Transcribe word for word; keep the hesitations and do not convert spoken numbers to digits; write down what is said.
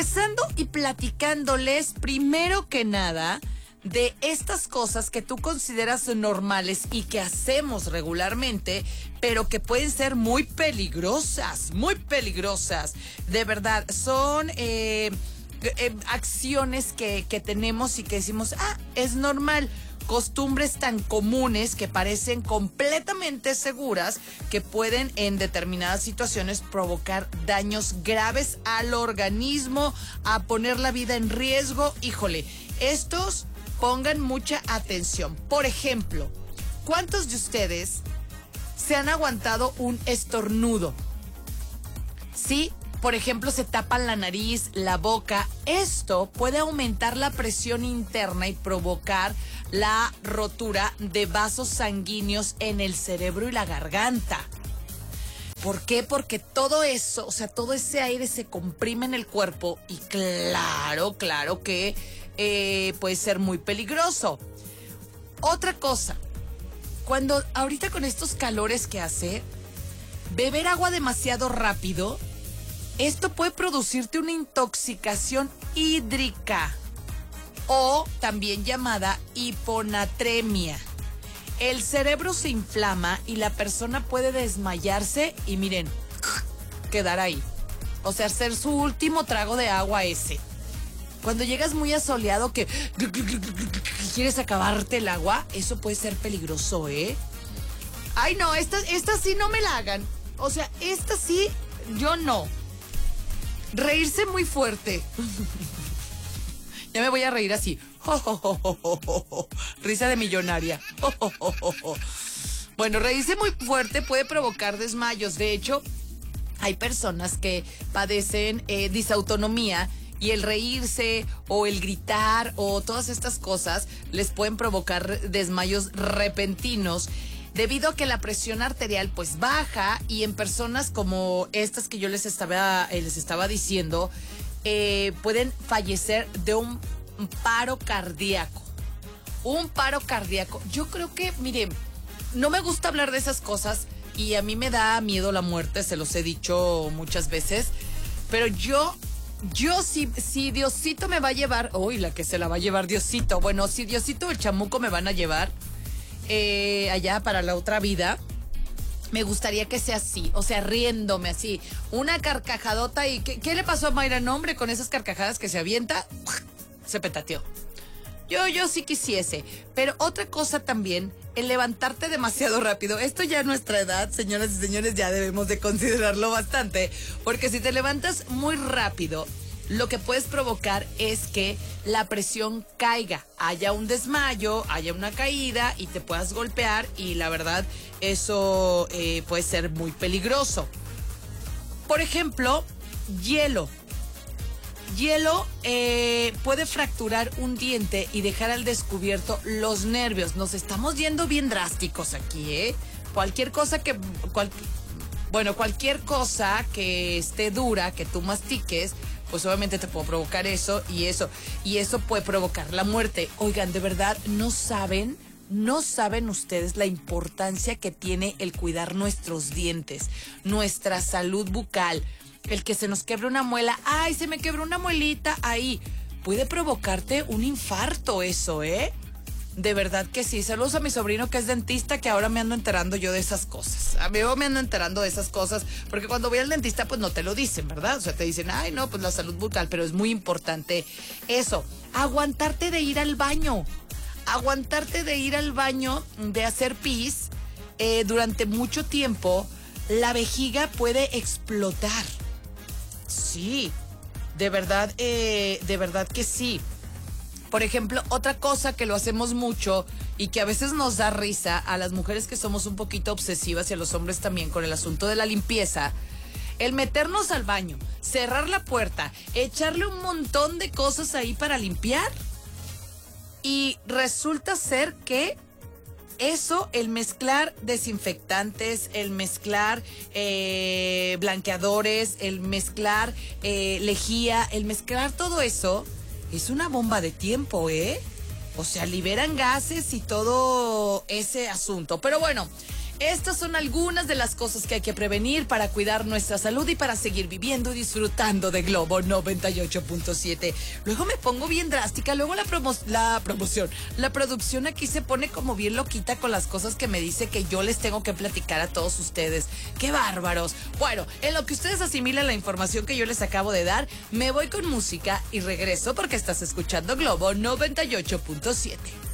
regresando y platicándoles primero que nada de estas cosas que tú consideras normales y que hacemos regularmente, pero que pueden ser muy peligrosas, muy peligrosas. De verdad, son eh, eh, acciones que, que tenemos y que decimos, ah, es normal. Costumbres tan comunes que parecen completamente seguras que pueden en determinadas situaciones provocar daños graves al organismo, a poner la vida en riesgo. Híjole, estos pongan mucha atención. Por ejemplo, ¿cuántos de ustedes se han aguantado un estornudo? Sí, por ejemplo, se tapan la nariz, la boca. Esto puede aumentar la presión interna y provocar la rotura de vasos sanguíneos en el cerebro y la garganta. ¿Por qué? Porque todo eso, o sea, todo ese aire se comprime en el cuerpo y claro, claro que eh, puede ser muy peligroso. Otra cosa, cuando ahorita con estos calores que hace, beber agua demasiado rápido, esto puede producirte una intoxicación hídrica o también llamada hiponatremia. El cerebro se inflama y la persona puede desmayarse y miren, quedar ahí. O sea, hacer su último trago de agua ese. Cuando llegas muy asoleado que quieres acabarte el agua, eso puede ser peligroso, ¿eh? Ay, no, esta, esta sí no me la hagan. O sea, esta sí, yo no. Reírse muy fuerte. Ya me voy a reír así. Risa de millonaria. Bueno, reírse muy fuerte puede provocar desmayos. De hecho, hay personas que padecen eh, disautonomía y el reírse o el gritar o todas estas cosas les pueden provocar desmayos repentinos debido a que la presión arterial pues baja y en personas como estas que yo les estaba, eh, les estaba diciendo, eh, pueden fallecer de un paro cardíaco. Un paro cardíaco. Yo creo que, miren, no me gusta hablar de esas cosas y a mí me da miedo la muerte, se los he dicho muchas veces, pero yo, yo si, si Diosito me va a llevar, uy, la que se la va a llevar Diosito, bueno, si Diosito o el chamuco me van a llevar eh, allá para la otra vida, me gustaría que sea así, o sea, riéndome así, una carcajadota y, ¿qué, qué le pasó a Mayra? No, hombre, con esas carcajadas que se avienta, se petateó. Yo, yo sí quisiese, pero otra cosa también, el levantarte demasiado rápido. Esto ya a nuestra edad, señoras y señores, ya debemos de considerarlo bastante, porque si te levantas muy rápido, lo que puedes provocar es que la presión caiga, haya un desmayo, haya una caída y te puedas golpear y la verdad eso eh, puede ser muy peligroso. Por ejemplo, hielo. Hielo eh, puede fracturar un diente y dejar al descubierto los nervios. Nos estamos yendo bien drásticos aquí, ¿eh? Cualquier cosa que... Cual, bueno, cualquier cosa que esté dura, que tú mastiques, pues obviamente te puede provocar eso y eso. Y eso puede provocar la muerte. Oigan, de verdad, no saben... No saben ustedes la importancia que tiene el cuidar nuestros dientes, nuestra salud bucal. El que se nos quebre una muela, ay, se me quebró una muelita, ahí. Puede provocarte un infarto eso, ¿eh? De verdad que sí. Saludos a mi sobrino que es dentista, que ahora me ando enterando yo de esas cosas. A mí me ando enterando de esas cosas, porque cuando voy al dentista, pues no te lo dicen, ¿verdad? O sea, te dicen, ay, no, pues la salud bucal, pero es muy importante eso. Aguantarte de ir al baño. Aguantarte de ir al baño, de hacer pis, eh, durante mucho tiempo, la vejiga puede explotar. Sí, de verdad, eh, de verdad que sí. Por ejemplo, otra cosa que lo hacemos mucho y que a veces nos da risa a las mujeres que somos un poquito obsesivas y a los hombres también con el asunto de la limpieza, el meternos al baño, cerrar la puerta, echarle un montón de cosas ahí para limpiar y resulta ser que eso, el mezclar desinfectantes, el mezclar eh, blanqueadores, el mezclar eh, lejía, el mezclar todo eso, es una bomba de tiempo, ¿eh? O sea, liberan gases y todo ese asunto. Pero bueno, Estas son algunas de las cosas que hay que prevenir para cuidar nuestra salud y para seguir viviendo y disfrutando de Globo noventa y ocho punto siete. Luego me pongo bien drástica, luego la, promo la promoción, la producción aquí se pone como bien loquita con las cosas que me dice que yo les tengo que platicar a todos ustedes. ¡Qué bárbaros! Bueno, en lo que ustedes asimilan la información que yo les acabo de dar, me voy con música y regreso porque estás escuchando Globo noventa y ocho punto siete.